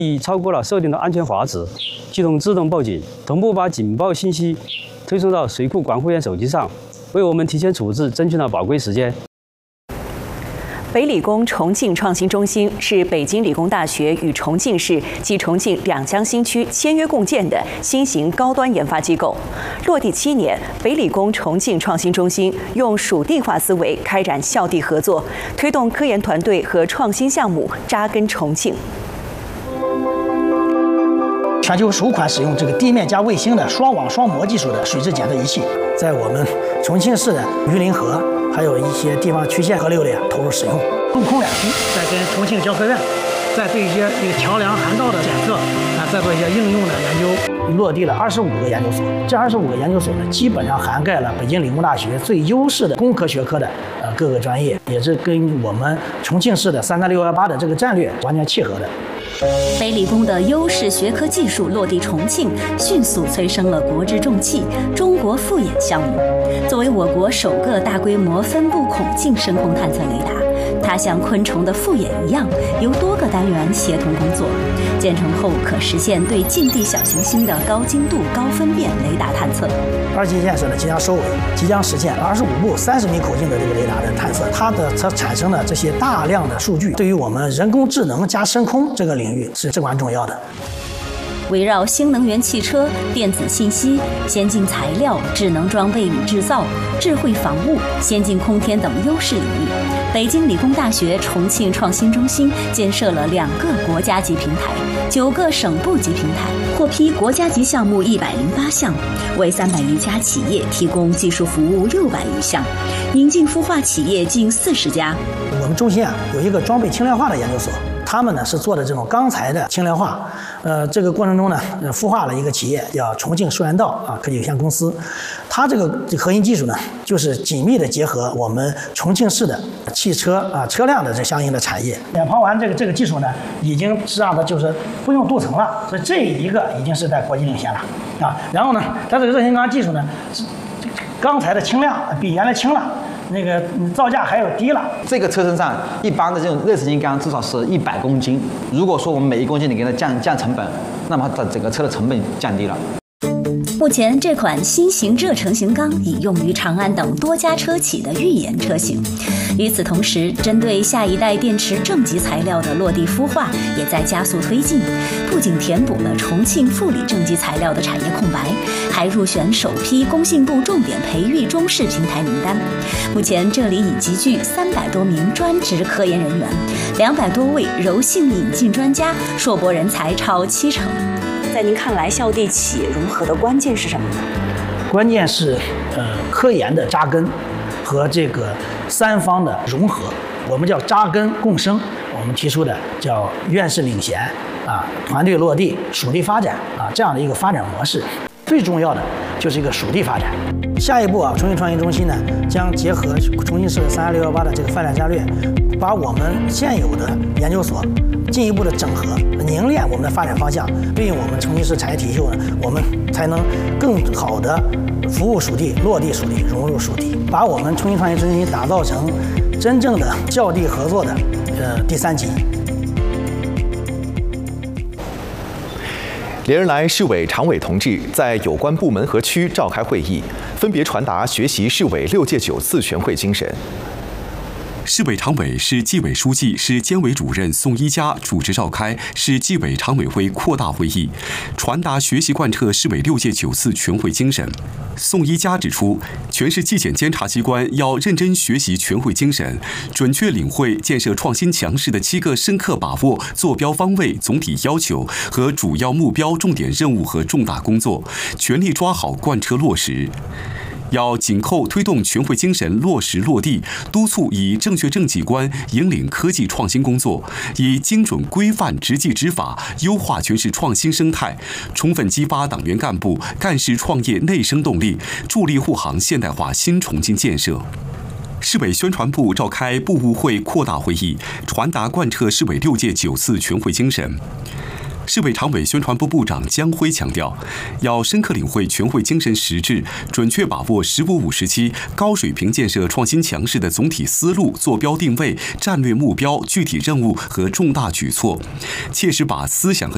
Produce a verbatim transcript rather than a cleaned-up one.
已超过了设定的安全阀值，系统自动报警，同步把警报信息推送到水库管护员手机上，为我们提前处置争取了宝贵时间。 北理工重庆创新中心是北京理工大学与重庆市及重庆两江新区签约共建的新型高端研发机构。落地七年，北理工重庆创新中心用属地化思维开展校地合作，推动科研团队和创新项目扎根重庆。 全球首款使用这个地面加卫星的双网双模技术的水质检测仪器，在我们重庆市的榆林河，还有一些地方区县河流里投入使用。陆空两栖，再跟重庆教科院，再对一些这个桥梁涵道的检测啊，再做一些应用的研究。落地了二十五个研究所，这二十五个研究所呢，基本上涵盖了北京理工大学最优势的工科学科的呃各个专业，也是跟我们重庆市的三三六幺八的这个战略完全契合的。 北理工的优势学科技术落地重庆，迅速催生了国之重器“中国复眼”项目。作为我国首个大规模分布孔径深空探测雷达，它像昆虫的复眼一样，由多个单元协同工作。建成后可实现对近地小行星的高精度、高分辨雷达探测。 二期建设呢即将收尾，即将实现二十五步三十米口径的这个雷达的探测。它的它产生的这些大量的数据，对于我们人工智能加深空这个领域是至关重要的。 围绕新能源汽车、电子信息、先进材料、智能装备与制造、智慧防务、先进空天等优势领域，北京理工大学重庆创新中心建设了两个国家级平台、九个省部级平台，获批国家级项目一百零八项，为三百余家企业提供技术服务六百余项，引进孵化企业近四十家。 我们中心啊有一个装备轻量化的研究所。 他们呢是做的这种钢材的轻量化，呃，这个过程中呢，孵化了一个企业叫重庆树源道啊科技有限公司，它这个核心技术呢，就是紧密的结合我们重庆市的汽车啊车辆的这相应的产业。脸庞完这个这个技术呢，已经实际上它就是不用镀层了，所以这一个已经是在国际领先了啊。然后呢，它这个热型钢技术呢，钢材的轻量比原来轻了。 那个造价还要低了。 这个车身上一般的这种热成型钢至少是一百公斤。如果说我们每一公斤你给它降降成本，那么它整个车的成本降低了。 目前，这款新型热成型钢已用于长安等多家车企的预研车型。与此同时，针对下一代电池正极材料的落地孵化也在加速推进，不仅填补了重庆富理正极材料的产业空白，还入选首批工信部重点培育中试平台名单。目前，这里已集聚三百多名专职科研人员，两百多位柔性引进专家，硕博人才超七成。 在您看来，校地企业融合的关键是什么呢？ 关键是呃科研的扎根和这个三方的融合，我们叫扎根共生。我们提出的叫院士领衔啊，团队落地、属地发展啊这样的一个发展模式。最重要的就是一个属地发展。下一步啊，重庆创新中心呢将结合重庆市三三六幺八的这个发展战略，把我们现有的研究所。 进一步的整合、凝练我们的发展方向，对应我们重庆市产业体系呢，我们才能更好的服务属地、落地属地、融入属地，把我们重庆创新中心打造成真正的校地合作的呃第三级。 连日来，市委常委同志在有关部门和区召开会议，分别传达学习市委六届九次全会精神。 市委常委、市纪委书记、市监委主任宋一佳主持召开市纪委常委会扩大会议，传达学习贯彻市委六届九次全会精神。宋一佳指出，全市纪检监察机关要认真学习全会精神，准确领会建设创新强市的七个深刻把握坐标方位、总体要求和主要目标、重点任务和重大工作，全力抓好贯彻落实。 要紧扣推动全会精神落实落地，督促以正确政绩观引领科技创新工作，以精准规范执纪执法优化全市创新生态，充分激发党员干部干事创业内生动力，助力护航现代化新重庆建设。 市委宣传部召开部务会扩大会议，传达贯彻市委六届九次全会精神。 市委常委、宣传部部长姜辉强调，要深刻领会全会精神实质，准确把握“十五五”时期高水平建设创新强市的总体思路、坐标定位、战略目标、具体任务和重大举措，切实把思想和